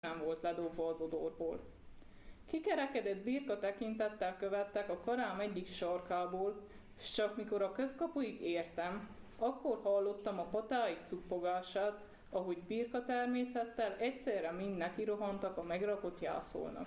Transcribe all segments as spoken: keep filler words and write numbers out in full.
nem volt ledobva az odorból. Kikerekedett birka tekintettel követtek a karám egyik sarkából, s csak mikor a közkapuig értem, akkor hallottam a patáig cuppogását, ahogy birka természettel egyszerre mind nekirohantak a megrakott jászolnak.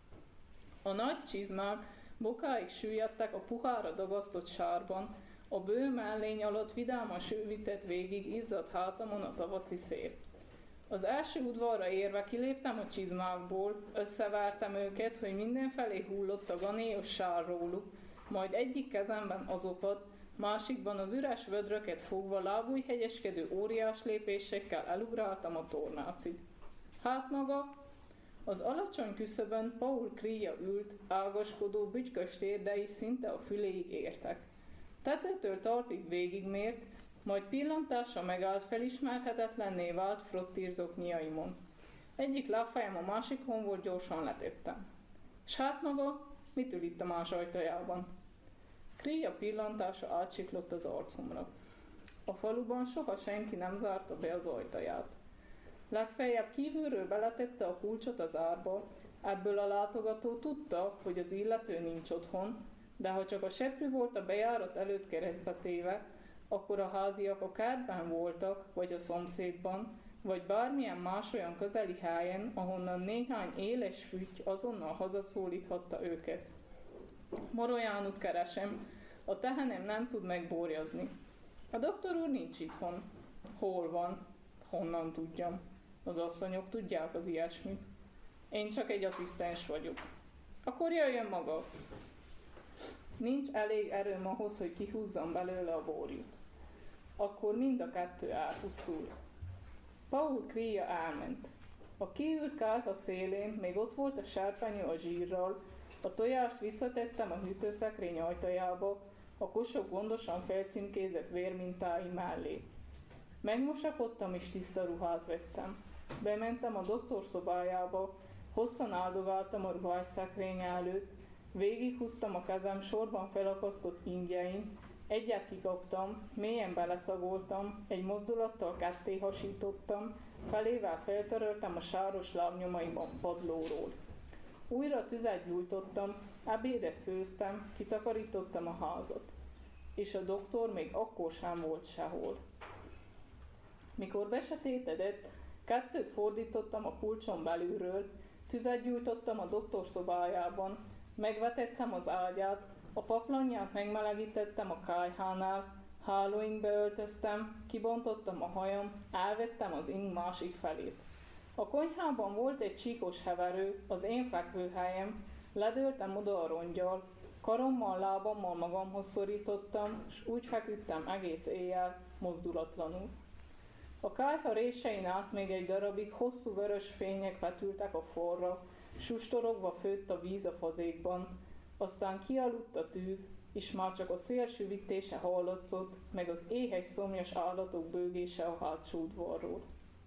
A nagy csizmák bokáig süllyedtek a puhára dagasztott sárban, a bő mellény alatt vidáman sűvített végig izzadt hátamon a tavaszi szél. Az első udvarra érve kiléptem a csizmákból, összevertem őket, hogy mindenfelé hullott a ganéos sár róluk, majd egyik kezemben azokat, másikban az üres vödröket fogva lábújhegyeskedő óriás lépésekkel elugráltam a tornácig. Hát maga? Az alacsony küszöbön Paul Crea ült, ágaskodó, bütykös térdei szinte a füléig értek. Tetőtől talpig végigmért, majd pillantása megállt felismerhetetlenné vált frottírzoknyiaimon. Egyik lábfejem a másikon volt, gyorsan letettem. S hát maga, mit ül itt a más ajtajában? Crea pillantása átsiklott az arcomra. A faluban soha senki nem zárta be az ajtaját. Legfeljebb kívülről beletette a kulcsot az árba, ebből a látogató tudta, hogy az illető nincs otthon, de ha csak a seprű volt a bejárat előtt keresztbe téve, akkor a háziak a kertben voltak, vagy a szomszédban, vagy bármilyen más olyan közeli helyen, ahonnan néhány éles fütty azonnal hazaszólíthatta őket. Morolyánut keresem, a tehenem nem tud megborjazni. A doktor úr nincs itthon. Hol van? Honnan tudjam? Az asszonyok tudják az ilyesmit. Én csak egy asszisztens vagyok. Akkor jöjjön maga. Nincs elég erőm ahhoz, hogy kihúzzam belőle a borjút. Akkor mind a kettő elpusztul. Paul Crea elment. A kiült kálha szélén még ott volt a serpenyő a zsírral, a tojást visszatettem a hűtőszekrény ajtajába, a kosok gondosan felcímkézett vérmintái mellé. Megmosakodtam és tiszta ruhát vettem. Bementem a doktor szobájába, hosszan áldogáltam a ruhásszekrény előtt, végighúztam a kezem sorban felakasztott ingjein, egyet kikaptam, mélyen beleszagoltam, egy mozdulattal ketté hasítottam, felével feltöröltem a sáros lábnyomaiban padlóról. Újra tüzet gyújtottam, ebédet főztem, kitakarítottam a házat. És a doktor még akkor sem volt sehol. Mikor besötétedett, kettőt fordítottam a kulcson belülről, tüzet gyújtottam a doktor szobájában, megvetettem az ágyát, a paplanját megmelegítettem a kályhánál, hálóinkbe öltöztem, kibontottam a hajam, elvettem az ing másik felét. A konyhában volt egy csíkos heverő, az én fekvőhelyem, ledőltem oda a rongyal, karommal, lábammal magamhoz szorítottam, s úgy feküdtem egész éjjel, mozdulatlanul. A kályha résein át még egy darabig hosszú vörös fények vetültek a falra, sustorogva főtt a víz a fazékban, aztán kialudt a tűz, és már csak a szél süvítése hallatszott, meg az éhes szomjas állatok bőgése a hátsó udvarról.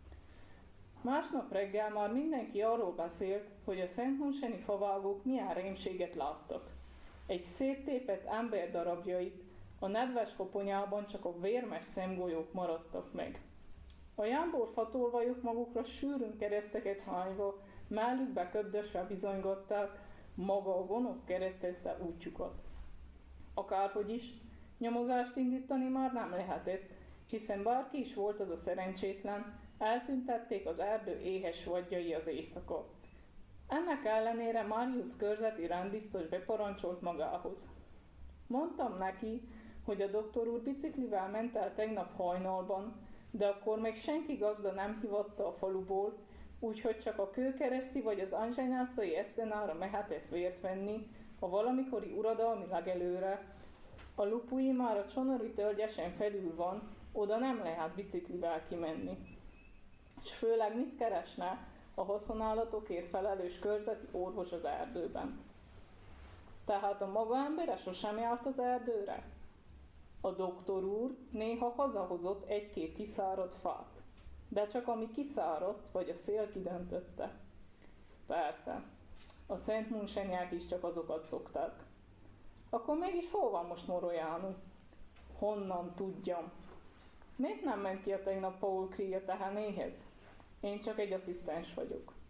Másnap reggel már mindenki arról beszélt, hogy a szenthunseni favágók milyen rémséget láttak. Egy széttépett ember darabjait, a nedves koponyában csak a vérmes szemgolyók maradtak meg. A jámborfatolvajok magukra sűrűn kereszteket hányva, mellükbe köbdösve bizonygatták maga a gonosz keresztesze útjukat. Akárhogy is, nyomozást indítani már nem lehetett, hiszen bárki is volt az a szerencsétlen, eltüntették az erdő éhes vadjai az éjszaka. Ennek ellenére Marius körzeti rendbiztos beparancsolt magához. Mondtam neki, hogy a doktor úr biciklivel ment el tegnap hajnalban, de akkor még senki gazda nem hívatta a faluból, úgyhogy csak a kőkereszti vagy az anzsenyászai esztenára mehetett vért venni, a valamikori uradalmi legelőre. A lupui már a csonori tölgyesen felül van, oda nem lehet biciklivel kimenni. És főleg mit keresne a haszonállatokért felelős körzeti orvos az erdőben? Tehát a maga embere sosem járt az erdőre? A doktor úr néha hazahozott egy-két kiszáradt fát, de csak ami kiszáradt, vagy a szél kidöntötte. Persze, a szentmunseniák is csak azokat szokták. Akkor mégis hol van most Moroyánú? Honnan tudjam? Miért nem ment ki a tegnap Paul Crea tehenéhez? Én csak egy asszisztens vagyok.